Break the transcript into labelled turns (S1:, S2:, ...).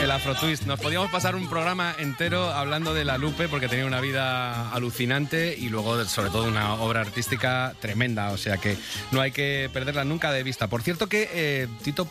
S1: El Afrotwist. Nos podíamos pasar un programa entero hablando de la Lupe porque tenía una vida alucinante y luego, sobre todo, una obra artística tremenda. O sea que no hay que perderla nunca de vista. Por cierto que Tito